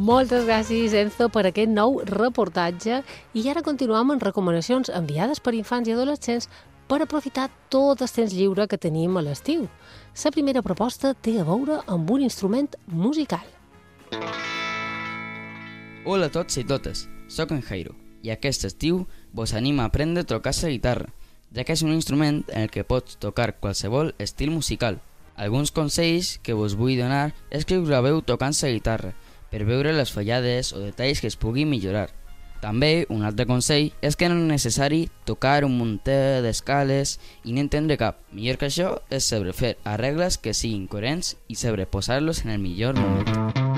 Moltes gràcies, Enzo, per aquest nou reportatge. I ara continuem amb recomanacions enviades per infants i adolescents per aprofitar tot el temps lliure que tenim a l'estiu. La primera proposta té a veure amb un instrument musical. Hola a tots i totes, soc en Jairo i aquest estiu vos anima a aprendre a tocar la guitarra, ja que és un instrument en el que pots tocar qualsevol estil musical. Alguns consells que vos vull donar és que us graveu tocant la guitarra per veure les fallades o detalls que es puguin millorar. També, un altre consell és que no és necessari tocar un munt d'escales i no entendre cap. Millor que això és saber fer arregles que siguin coherents i saber posar-los en el millor moment.